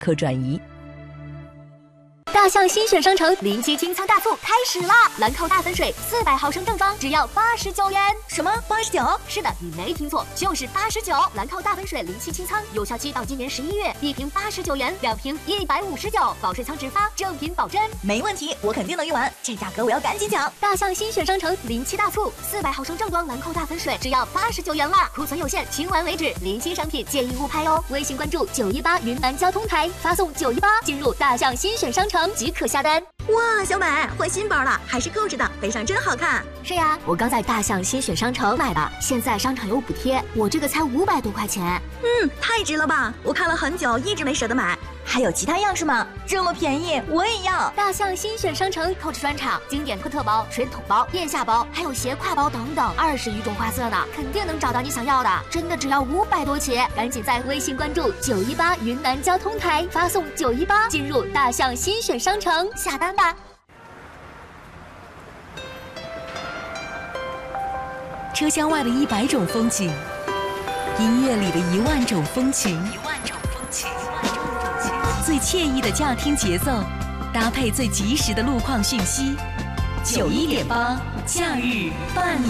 可转移。 大象新选商城07清仓大促开始啦！兰蔻大粉水400毫升正装只要89元。 什么89？ 是的，你没听错，就是89。兰蔻大粉水07清仓，有效期到今年11月，1瓶89元，2瓶159，保水仓直发，正品保真。 没问题，我肯定能用完，这价格我要赶紧抢！ 大象新选商城07大促，400毫升正装兰蔻大粉水只要89元啦，库存有限，清完为止，临新商品建议勿拍哦。微信关注918云南交通台，发送918进入大象新选商城即可下单。 哇，小美换新包了，还是购置的，背上真好看。 是呀，我刚在大象新选商城买的，现在商场有补贴，我这个才500多块钱。 太值了吧！我看了很久，一直没舍得买。 还有其他样式吗？这么便宜，我也要！ 大象新选商城 Coach 专场，经典科特包、水桶包、腋下包，还有斜挎包等等，20余种花色呢，肯定能找到你想要的。真的只要500多起，赶紧在微信关注918云南交通台，发送918进入大象新选商城下单吧。 车厢外的100种风景，音乐里的1万种风情，最惬意的驾听节奏，搭配最及时的路况讯息，91.8假日伴你